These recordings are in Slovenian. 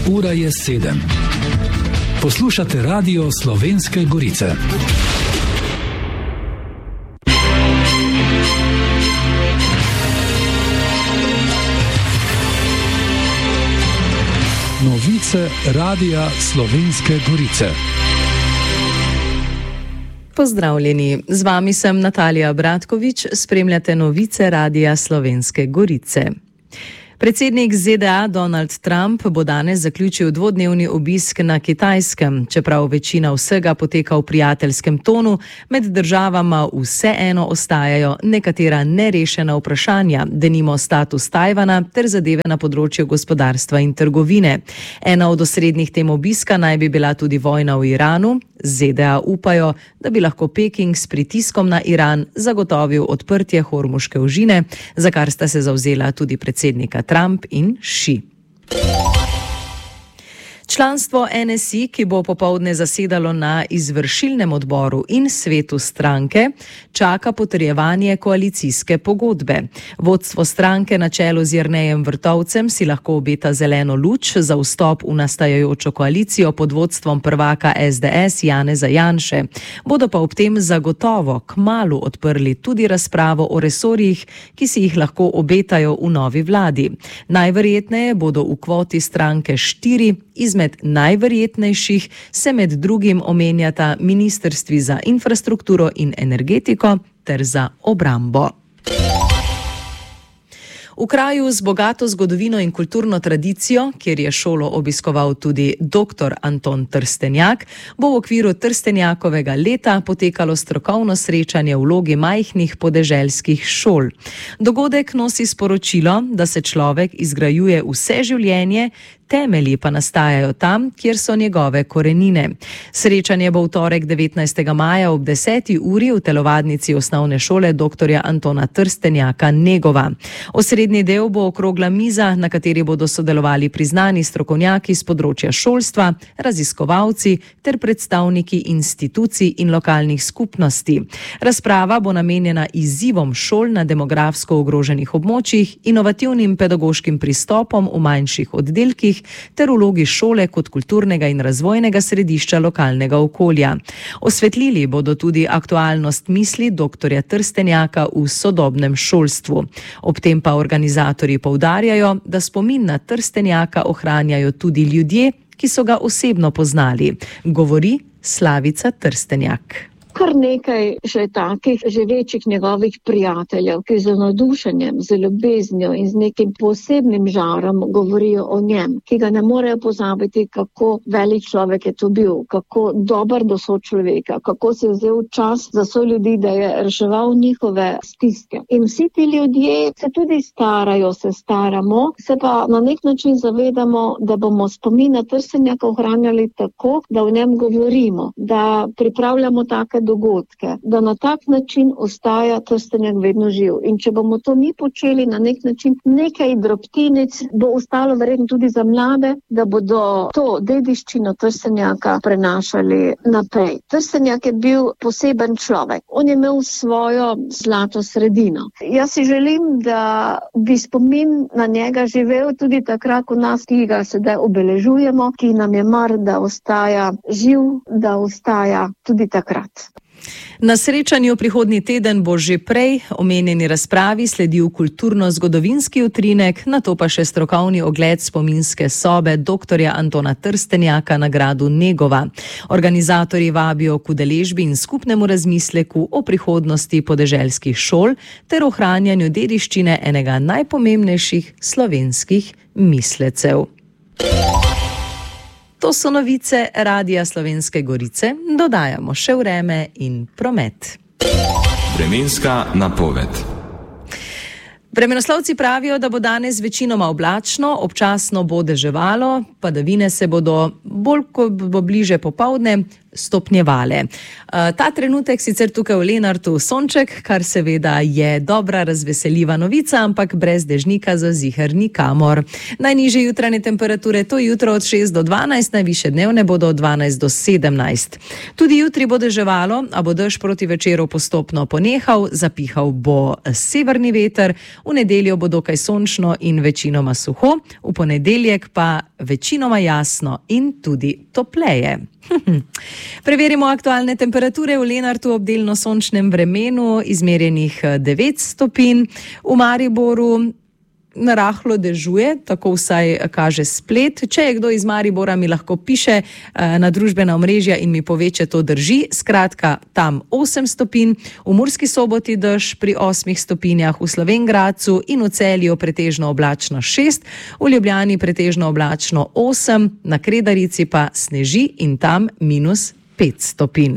Ura je 7. Poslušate Radio Slovenske Gorice. Novice Radia Slovenske Gorice. Pozdravljeni, z vami sem Natalija Bratkovič, spremljate novice Radia Slovenske Gorice. Predsednik ZDA Donald Trump bo danes zaključil dvodnevni obisk na Kitajskem, čeprav večina vsega poteka v prijateljskem tonu, med državama vseeno ostajajo nekatera nerešena vprašanja, denimo status Tajvana ter zadeve na področju gospodarstva in trgovine. Ena od osrednjih tem obiska naj bi bila tudi vojna v Iranu. ZDA upajo, da bi lahko Peking s pritiskom na Iran zagotovil odprtje Hormuške ožine, za kar sta se zavzela tudi predsednika Trump in Xi. Članstvo NSI, ki bo popoldne zasedalo na izvršilnem odboru in svetu stranke, čaka potrjevanje koalicijske pogodbe. Vodstvo stranke na čelu z Jernejem Vrtovcem si lahko obeta zeleno luč za vstop v nastajajočo koalicijo pod vodstvom prvaka SDS Janeza Janše. Bodo pa ob tem zagotovo kmalu odprli tudi razpravo o resorjih, ki si jih lahko obetajo v novi vladi. Najverjetneje bodo v kvoti stranke 4, izmed najverjetnejših se med drugim omenjata ministrstvi za infrastrukturo in energetiko ter za obrambo. V kraju z bogato zgodovino in kulturno tradicijo, kjer je šolo obiskoval tudi dr. Anton Trstenjak, bo v okviru Trstenjakovega leta potekalo strokovno srečanje v vlogi majhnih podeželskih šol. Dogodek nosi sporočilo, da se človek izgrajuje vse življenje, temelji pa nastajajo tam, kjer so njegove korenine. Srečanje bo v torek 19. maja ob 10. uri v telovadnici osnovne šole dr. Antona Trstenjaka Negova. Osrednji del bo okrogla miza, na kateri bodo sodelovali priznani strokovnjaki z področja šolstva, raziskovalci ter predstavniki institucij in lokalnih skupnosti. Razprava bo namenjena izzivom šol na demografsko ogroženih območjih, inovativnim pedagoškim pristopom v manjših oddelkih ter vlogi šole kot kulturnega in razvojnega središča lokalnega okolja. Osvetlili bodo tudi aktualnost misli dr. Trstenjaka v sodobnem šolstvu. Ob tem pa organizatorji poudarjajo, da spomin na Trstenjaka ohranjajo tudi ljudje, ki so ga osebno poznali, govori Slavica Trstenjak. Kar nekaj že takih, že večjih njegovih prijateljev, ki z navdušenjem, z ljubeznijo in z nekim posebnim žarom govorijo o njem, ki ga ne morejo pozabiti, kako velik človek je to bil, kako dober do sočloveka, kako se je vzel čas za soljudi, da je reševal njihove stiske. In vsi ti ljudje se tudi starajo, se staramo, se pa na nek način zavedamo, da bomo spomin na Trstenjaka ohranjali tako, da o njem govorimo, da pripravljamo take dogodke, da na tak način ostaja Trstenjak vedno živ. In če bomo to mi počeli na nek način, nekaj drobtinic bo ostalo verjetno tudi za mlade, da bodo to dediščino Trstenjaka prenašali naprej. Trstenjak je bil poseben človek. On je imel svojo zlato sredino. Jaz si želim, da bi spomin na njega živel tudi takrat, ko nas, ki ga sedaj obeležujemo, ki nam je mar, da ostaja živ, da ostaja tudi takrat. Na srečanju prihodnji teden bo že prej omenjeni razpravi sledil kulturno-zgodovinski utrinek, nato pa še strokovni ogled spominske sobe dr. Antona Trstenjaka na gradu Negova. Organizatorji vabijo k udeležbi in skupnemu razmisleku o prihodnosti podeželskih šol ter ohranjanju dediščine enega najpomembnejših slovenskih mislecev. To so novice Radia Slovenske Gorice, dodajamo še vreme in promet. Vremenska napoved. Vremenoslovci pravijo, da bo danes večinoma oblačno, občasno bo deževalo, padavine se bodo bolj, ko bo bliže popoldne, stopnjevale. Ta trenutek sicer tukaj v Lenartu sonček, kar seveda je dobra razveseljiva novica, ampak brez dežnika za ziher nikamor. Najnižje jutranje temperature to jutro od 6 do 12, najvišje dnevne bodo od 12 do 17. Tudi jutri bo deževalo, a bo dež proti večeru postopno ponehal, zapihal bo severni veter, v nedeljo bo dokaj sončno in večinoma suho, v ponedeljek pa večinoma jasno in tudi topleje. Preverimo aktualne temperature v Lenartu ob delno sončnem vremenu, izmerjenih 9 stopinj, v Mariboru narahlo dežuje, tako vsaj kaže splet. Če je kdo iz Maribora, mi lahko piše na družbena omrežja in mi pove, če to drži. Skratka, tam 8 stopinj, v Murski Soboti dež pri 8 stopinjah, v Slovenj Gradcu in v Celju pretežno oblačno 6, v Ljubljani pretežno oblačno 8, na Kredarici pa sneži in tam -5 stopinj.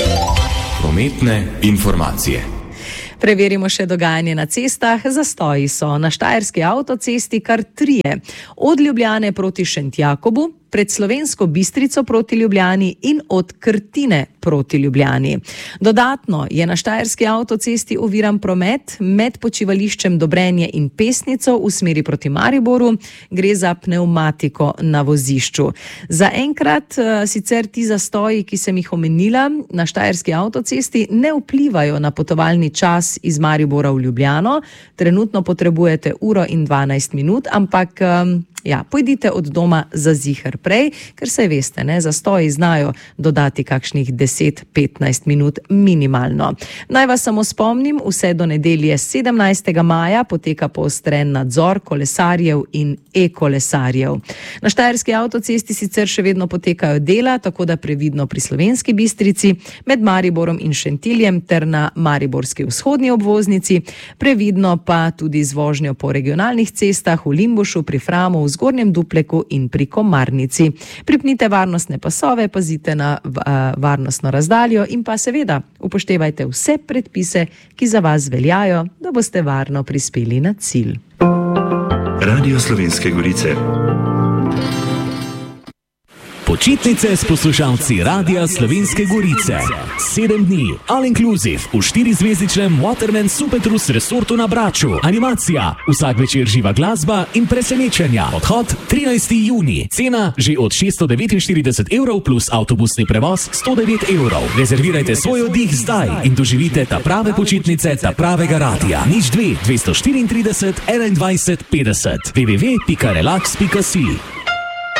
Prometne informacije. Preverimo še dogajanje na cestah. Zastoji so na Štajerski avtocesti kar 3, od Ljubljane proti Šentjakobu, pred Slovensko Bistrico proti Ljubljani in od Krtine proti Ljubljani. Dodatno je na Štajerski avtocesti oviran promet med počivališčem Dobrenje in Pesnico v smeri proti Mariboru. Gre za pnevmatiko na vozišču. Zaenkrat sicer ti zastoji, ki sem jih omenila na Štajerski avtocesti, ne vplivajo na potovalni čas iz Maribora v Ljubljano. Trenutno potrebujete 1 in 12 minut, ampak pojdite od doma za ziher prej, ker se veste, zastoji znajo dodati kakšnih 10-15 minut minimalno. Naj vas samo spomnim, vse do nedelje 17. maja poteka poostren nadzor kolesarjev in e-kolesarjev. Na Štajerski avtocesti sicer še vedno potekajo dela, tako da previdno pri Slovenski Bistrici, med Mariborom in Šentiljem ter na mariborski vzhodni obvoznici, previdno pa tudi z vožnjo po regionalnih cestah v Limbušu, pri Framu, v Zgornjem Dupleku in pri Komarnici. Pripnite varnostne pasove, pazite na varnostno razdaljo in pa seveda upoštevajte vse predpise, ki za vas veljajo, da boste varno prispeli na cilj. Radio Slovenske Gorice. Počitnice s poslušalci Radia Slovenske Gorice. 7 dni, all inclusive, v 4-zvezdičnem Waterman Supertrus resortu na Braču. Animacija, vsak večer živa glasba in presenečenja. Odhod 13. juni, cena že od 649 evrov plus avtobusni prevoz 109 evrov. Rezervirajte svoj oddih zdaj in doživite ta prave počitnice, ta pravega radia. 02 234 21 50 www.relax.si